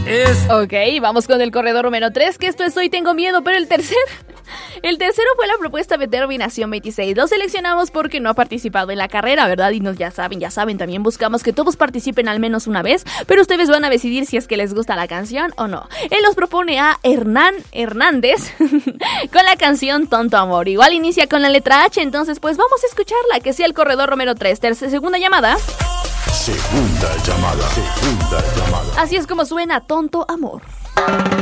Ok, vamos con el corredor número 3, que esto es Hoy Tengo Miedo, pero el tercero fue la propuesta de Terminación 26. Lo seleccionamos porque no ha participado en la carrera, ¿verdad? Y ya saben, también buscamos que todos participen al menos una vez, pero ustedes van a decidir si es que les gusta la canción o no. Él los propone a Hernán Hernández con la canción Tonto Amor. Igual inicia con la letra H, entonces pues vamos a escucharla, que sea el corredor número 3. Segunda llamada. Segunda llamada. Así es como suena Tonto Amor.